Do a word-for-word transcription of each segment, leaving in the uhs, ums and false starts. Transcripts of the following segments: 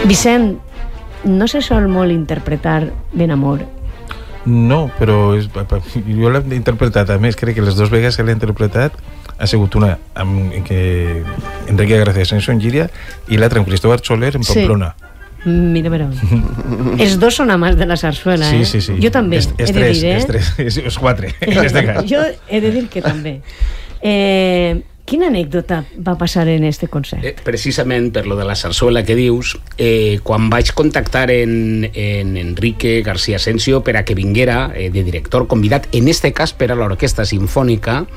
Vicent, no se sol molt interpretar Ben Amor? No, però és, jo l'he interpretat, a més crec que les dues vegades que l'he interpretat ha sigut una amb que Enrique García Asensio en Llíria i l'altra amb Cristóbal Soler en Pamplona. Sí. Mira, però els dos són amants de la sarsuela, sí, eh? sí, sí. Jo també, es, es he de tres, dir, eh? Es tres, es, es quatre, en este cas. Jo he de dir que també. Eh, quina anècdota va passar en este concert? Eh, precisament per lo de la sarsuela que dius, eh, quan vaig contactar en, en Enrique García Asensio per a que vinguera eh, de director convidat, en este cas per a l'Orquestra Sinfònica,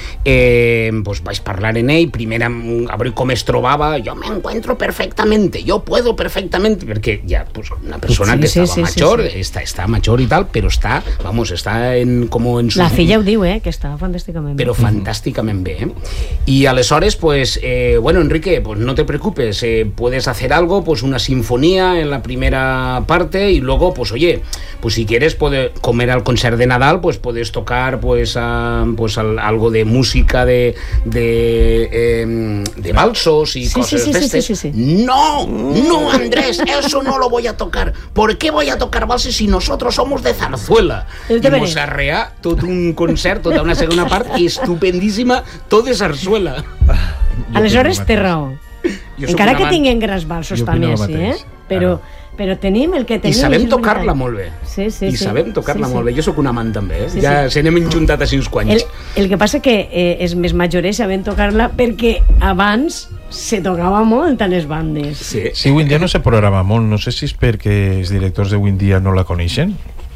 Eh, pues vaig parlar en ell, primer a veure com es trobava. Jo me encuentro perfectamente, yo puedo perfectamente, perquè ja pues, una persona sí, que sí, estava sí, major, sí, sí. Està, està major i tal, però està, vamos, està en, como en su... La filla ho diu, eh, que està fantàsticament bé. Però fantàsticament bé, eh? I aleshores, pues, eh, bueno, Enrique, pues no te preocupes, eh, puedes hacer algo, pues una sinfonía en la primera parte y luego, pues oye, pues si quieres, puede, comer al concert de Nadal, pues puedes tocar, pues, a, pues al, algo de música música de de, eh, de valsos y sí, cosas sí, sí, de este. Sí, sí, sí. No, no, Andrés, eso no lo voy a tocar. ¿Por qué voy a tocar valses si nosotros somos de zarzuela? I mos arrea tot un concert, tota una segona part estupendíssima, tot de sarsuela. Ah, aleshores té raó. Encara que tinguin grans valsos també, sí, eh? Però... però tenim el que tenim. I sabem tocar-la molt bé. Sí, sí, I sí. sabem tocar-la sí, sí. molt bé. Jo sóc un amant també, eh? Sí, ja sí. se n'hem enjuntat així uns quants. El, el que passa que eh, és més majorès sabent tocar-la perquè abans se tocava molt a les bandes. Sí, sí, avui en dia no se programa molt. No sé si és perquè els directors d'avui en dia no la coneixen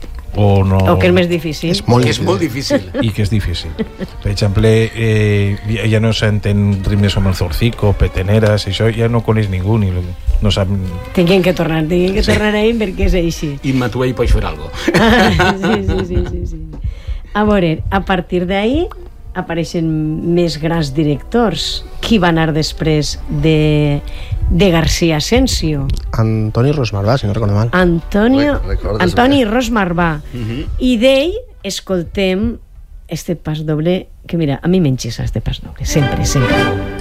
o no... O que és més difícil. És molt, és molt difícil. I que és difícil. Per exemple, eh, ja no s'entén ritmes com el zorzico, peteneres, això ja no coneix ningú, ni no sap... Tinguin que tornar, tinguin que tornar ahí perquè és així. I Matuei pots fer algo. Ah, sí, sí, sí, sí, sí. A veure, a partir d'ahí apareixen més grans directors. Qui va anar després de, de García Asensio? Antoni Rosmarbà, si no recordo mal. Antonio, Recordes Antoni Rosmarbà. Uh -huh. I d'ell escoltem este pas doble, que mira, a mi m'enxissa este pas doble, sempre, sempre.